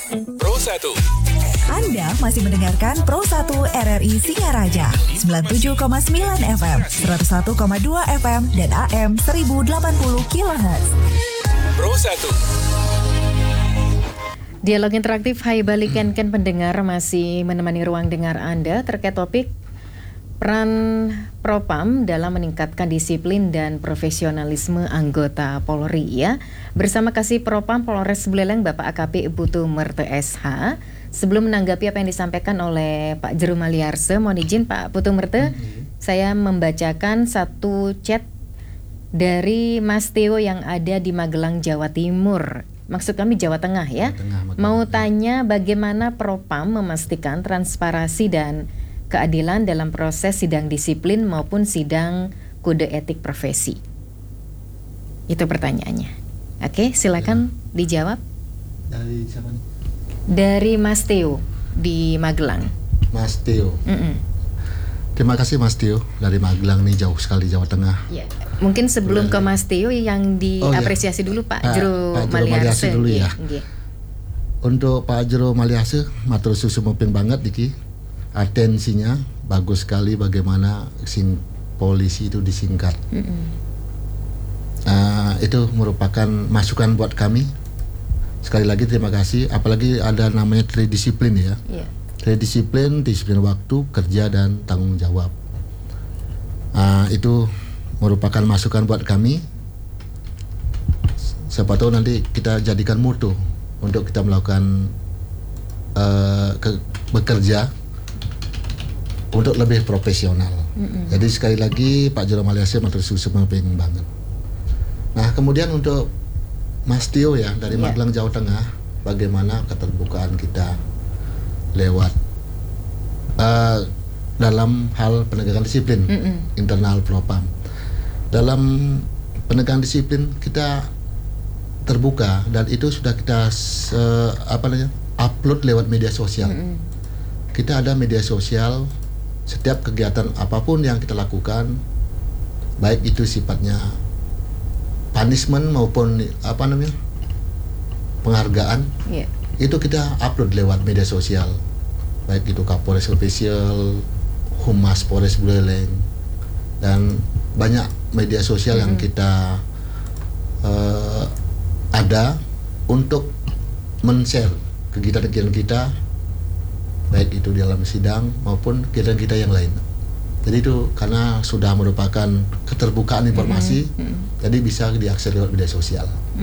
Pro 1. Anda masih mendengarkan Pro 1 RRI Singaraja 97,9 FM, 101,2 FM, dan AM 1080 kHz. Pro 1. Dialog interaktif Hai Balik Ken pendengar masih menemani ruang dengar Anda terkait topik peran Propam dalam meningkatkan disiplin dan profesionalisme anggota Polri ya. Bersama Kasih Propam Polres Buleleng Bapak AKP Putu Merte SH. Sebelum menanggapi apa yang disampaikan oleh Pak Jero Maliarse, mohon izin Pak Putu Merte, saya membacakan satu chat dari Mas Theo yang ada di Magelang, Jawa Timur. Maksud kami Jawa Tengah ya. Mau tanya bagaimana Propam memastikan transparansi dan keadilan dalam proses sidang disiplin maupun sidang kode etik profesi. Itu pertanyaannya. Oke, silakan dijawab. Dari siapa nih? Dari Mas Theo di Magelang. Mas Theo. Terima kasih Mas Theo dari Magelang nih, jauh sekali Jawa Tengah. Ya, mungkin sebelum ke Mas Theo yang diapresiasi dulu Pak Jero Maliarse dulu ya. Nggih. Untuk Pak Jero Maliarse, matur susu muping banget iki. Atensinya bagus sekali bagaimana polisi itu disingkat. Itu merupakan masukan buat kami. Sekali lagi terima kasih. Apalagi ada namanya tridisiplin ya. Tridisiplin, disiplin waktu, kerja, dan tanggung jawab. Itu merupakan masukan buat kami. Siapa tahu nanti kita jadikan moto untuk kita melakukan bekerja untuk lebih profesional. Jadi sekali lagi Pak Jero Maliarse matur susu penting banget. Nah kemudian untuk Mas Tio ya dari Magelang Jawa Tengah, bagaimana keterbukaan kita lewat dalam hal penegakan disiplin internal Propam. Dalam penegakan disiplin kita terbuka dan itu sudah kita upload lewat media sosial. Kita ada media sosial. Setiap kegiatan apapun yang kita lakukan, baik itu sifatnya punishment maupun penghargaan, itu kita upload lewat media sosial, baik itu Kapolres Official, Humas Polres Buleleng, dan banyak media sosial yang kita ada untuk men-share kegiatan-kegiatan kita, baik itu di dalam sidang maupun kegiatan kita yang lain. Jadi itu karena sudah merupakan keterbukaan informasi, jadi bisa diakses lewat media sosial.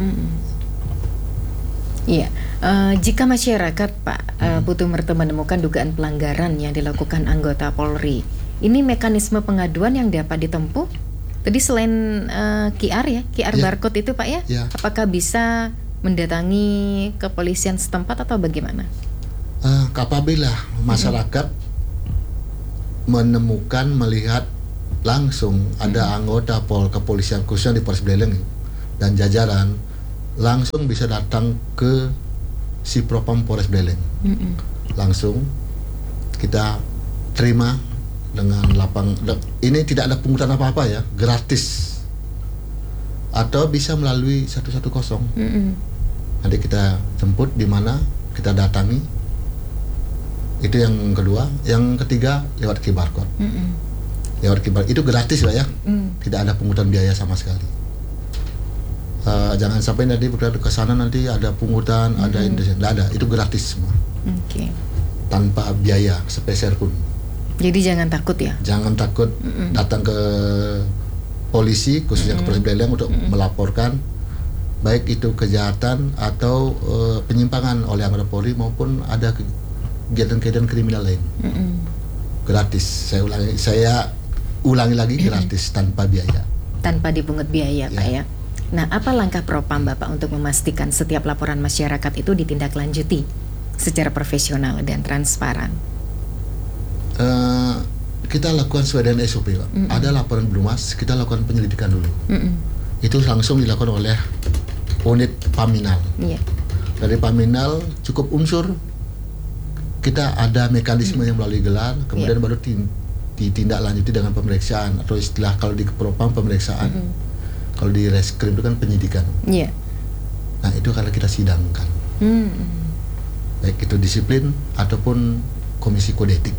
Iya, jika masyarakat Pak Putu Merte menemukan dugaan pelanggaran yang dilakukan anggota Polri, ini mekanisme pengaduan yang dapat ditempuh. Tadi selain QR barcode itu Pak ya, apakah bisa mendatangi kepolisian setempat atau bagaimana? Apabila masyarakat menemukan, melihat langsung ada anggota kepolisian khususnya di Polres Buleleng dan jajaran, langsung bisa datang ke si Propam Polres Buleleng. Langsung kita terima dengan lapang. Ini tidak ada pungutan apa-apa ya, gratis. Atau bisa melalui 110. Nanti kita jemput di mana, kita datangi. Itu yang kedua. Yang ketiga lewat QR code. Lewat QR itu gratis Pak ya. Tidak ada pungutan biaya sama sekali. Jangan sampai nanti berada ke sana nanti ada pungutan, ada tidak ada. Itu gratis semua. Tanpa biaya sepeser pun. Jadi jangan takut ya. Jangan takut datang ke polisi khususnya ke Polres Buleleng untuk melaporkan baik itu kejahatan atau penyimpangan oleh anggota Polri maupun ada kegiatan-kegiatan kriminal lain. Gratis. Saya ulangi lagi, gratis tanpa biaya. Tanpa dipungut biaya Pak ya. Nah, apa langkah Propam Bapak untuk memastikan setiap laporan masyarakat itu ditindaklanjuti secara profesional dan transparan? Kita lakukan sesuai dengan SOP Pak. Ada laporan berumas, kita lakukan penyelidikan dulu. Itu langsung dilakukan oleh unit Paminal. Dari Paminal cukup unsur, kita ada mekanisme yang melalui gelar, kemudian baru ditindaklanjuti dengan pemeriksaan atau istilah kalau di Propam pemeriksaan, kalau di Reskrim itu kan penyidikan. Nah itu karena kita sidangkan. baik itu disiplin ataupun komisi kode etik.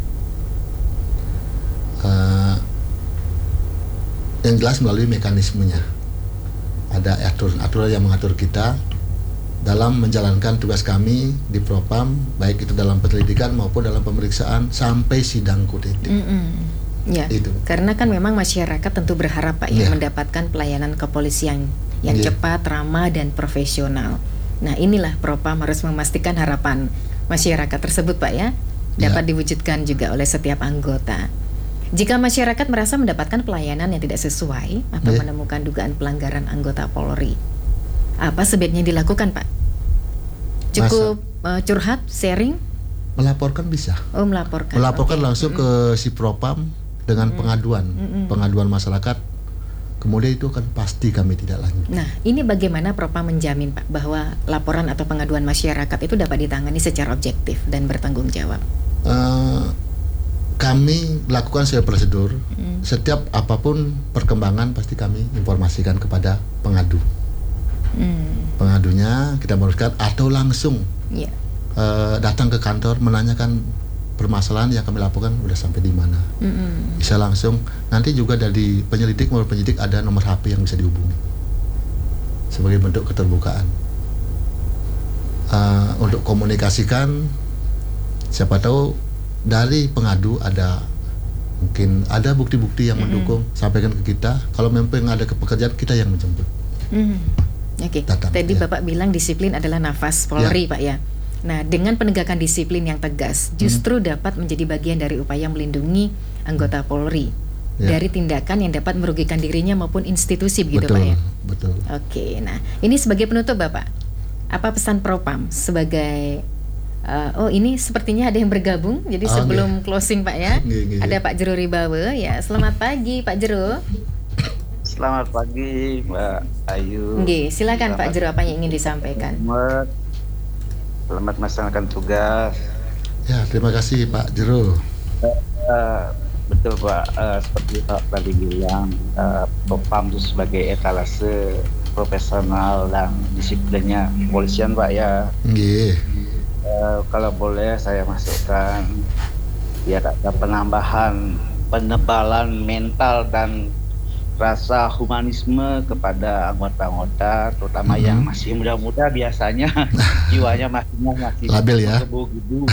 Yang jelas melalui mekanismenya ada aturan yang mengatur kita dalam menjalankan tugas kami di Propam, baik itu dalam penyelidikan maupun dalam pemeriksaan sampai sidang kode etik. Ya, itu. Karena kan memang masyarakat tentu berharap Pak ya mendapatkan pelayanan kepolisian yang cepat, ramah dan profesional. Nah, inilah Propam harus memastikan harapan masyarakat tersebut Pak ya dapat diwujudkan juga oleh setiap anggota. Jika masyarakat merasa mendapatkan pelayanan yang tidak sesuai atau menemukan dugaan pelanggaran anggota Polri, apa sebaiknya dilakukan Pak? Cukup curhat, sharing? Melaporkan bisa. Oh, melaporkan. Melaporkan langsung ke si Propam dengan pengaduan masyarakat. Kemudian itu kan pasti kami tidak lanjut. Nah, ini bagaimana Propam menjamin Pak bahwa laporan atau pengaduan masyarakat itu dapat ditangani secara objektif dan bertanggung jawab? Kami lakukan sesuai prosedur. Setiap apapun perkembangan pasti kami informasikan kepada pengadu. Pengadunya kita meneruskan atau langsung datang ke kantor menanyakan permasalahan yang kami laporkan udah sampai di mana. Bisa langsung. Nanti juga dari penyelidik maupun penyidik ada nomor HP yang bisa dihubungi sebagai bentuk keterbukaan. Untuk komunikasikan, siapa tahu dari pengadu mungkin ada bukti-bukti yang mendukung, sampaikan ke kita. Kalau memang ada pekerjaan, kita yang menjemput. Oke. Tadi Bapak bilang disiplin adalah nafas Polri Pak ya. Nah, dengan penegakan disiplin yang tegas justru dapat menjadi bagian dari upaya melindungi anggota Polri dari tindakan yang dapat merugikan dirinya maupun institusi, begitu Pak ya. Betul. Oke. Nah, ini sebagai penutup Bapak, apa pesan Propam sebagai ini sepertinya ada yang bergabung. Jadi sebelum closing Pak ya, ada Pak Jero Ribawe ya. Selamat pagi Pak Jero. Selamat pagi Mbak Ayu. Silakan Pak Jero, apa yang ingin disampaikan? Selamat melaksanakan tugas. Ya, terima kasih Pak Jero. Betul Pak, seperti Pak tadi bilang, Propam itu sebagai etalase profesional dan disiplinnya kepolisian Pak ya. Kalau boleh saya masukkan biar ada penambahan penebalan mental dan rasa humanisme kepada anggota-anggota, terutama yang masih muda-muda, biasanya jiwanya masih labil ya, gebu-gebu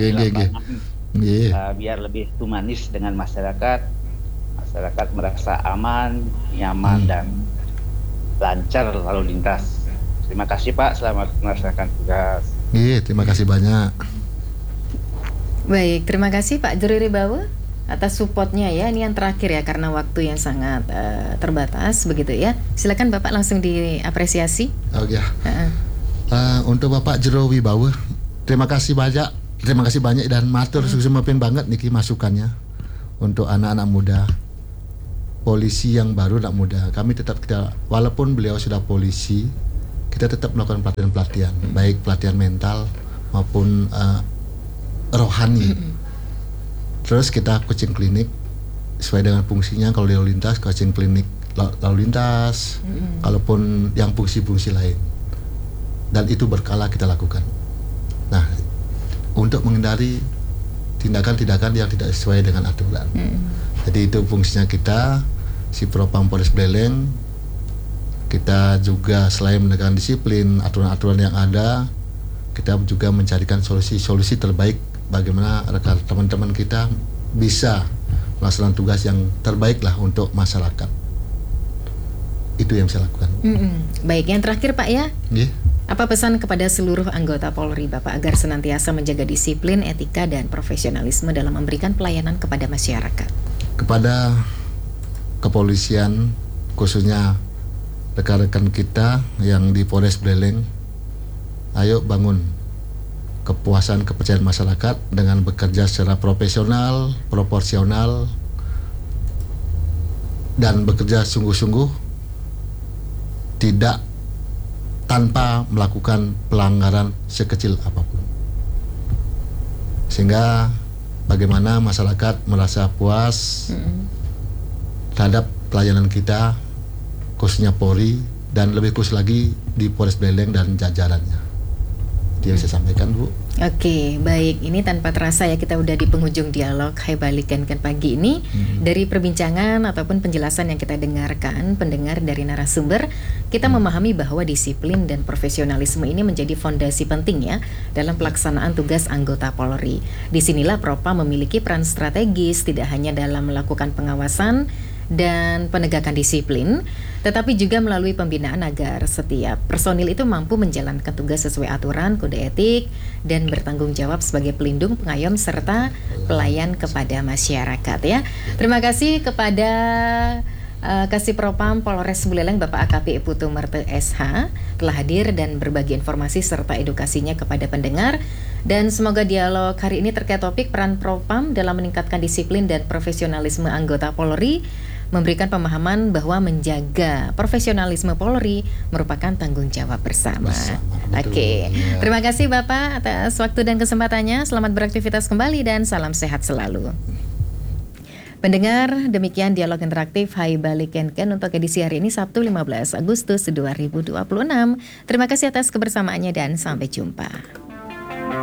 biar lebih humanis dengan masyarakat merasa aman, nyaman dan lancar lalu lintas. Terima kasih Pak, selamat melaksanakan tugas. Terima kasih banyak. Baik, terima kasih Pak Jero Ribawe atas supportnya ya. Ini yang terakhir ya, karena waktu yang sangat terbatas begitu ya. Silakan Bapak langsung diapresiasi. Untuk Bapak Jero Ribawe, terima kasih banyak dan matur suksemakin banget niki masukannya untuk anak-anak muda, polisi yang baru, anak muda. Kami tetap walaupun beliau sudah polisi, kita tetap melakukan pelatihan, baik pelatihan mental maupun rohani. Terus kita coaching klinik sesuai dengan fungsinya. Kalau lalu lintas, coaching klinik lalu lintas, kalaupun yang fungsi-fungsi lain. Dan itu berkala kita lakukan. Nah, untuk menghindari tindakan-tindakan yang tidak sesuai dengan aturan. Jadi itu fungsinya kita, si Propam Polres Buleleng. Kita juga selain menegakkan disiplin, aturan-aturan yang ada, kita juga mencarikan solusi-solusi terbaik bagaimana rekan teman-teman kita bisa melaksanakan tugas yang terbaik lah untuk masyarakat. Itu yang saya lakukan. Baik, yang terakhir Pak ya. Apa pesan kepada seluruh anggota Polri Bapak agar senantiasa menjaga disiplin, etika dan profesionalisme dalam memberikan pelayanan kepada masyarakat? Kepada kepolisian, khususnya rekan-rekan kita yang di Polres Buleleng, ayo bangun kepuasan kepercayaan masyarakat dengan bekerja secara profesional, proporsional, dan bekerja sungguh-sungguh, tidak tanpa melakukan pelanggaran sekecil apapun. Sehingga bagaimana masyarakat merasa puas terhadap pelayanan kita, khususnya Polri, dan lebih khusus lagi di Polres Buleleng dan jajarannya. Itu yang saya sampaikan, Bu. Oke, baik. Ini tanpa terasa ya kita udah di penghujung dialog Hai Balikan Kan pagi ini. Dari perbincangan ataupun penjelasan yang kita dengarkan, pendengar dari narasumber, kita memahami bahwa disiplin dan profesionalisme ini menjadi fondasi penting ya dalam pelaksanaan tugas anggota Polri. Disinilah Propam memiliki peran strategis tidak hanya dalam melakukan pengawasan dan penegakan disiplin, tetapi juga melalui pembinaan agar setiap personil itu mampu menjalankan tugas sesuai aturan, kode etik, dan bertanggung jawab sebagai pelindung, pengayom, serta pelayan kepada masyarakat ya. Terima kasih kepada Kasih Propam Polres Buleleng Bapak AKP Putu Merte SH telah hadir dan berbagi informasi serta edukasinya kepada pendengar. Dan semoga dialog hari ini terkait topik peran Propam dalam meningkatkan disiplin dan profesionalisme anggota Polri memberikan pemahaman bahwa menjaga profesionalisme Polri merupakan tanggung jawab bersama. Oke, terima kasih Bapak atas waktu dan kesempatannya. Selamat beraktivitas kembali dan salam sehat selalu. Pendengar, demikian dialog interaktif Hai Balikan Kan untuk edisi hari ini Sabtu 15 Agustus 2026. Terima kasih atas kebersamaannya dan sampai jumpa.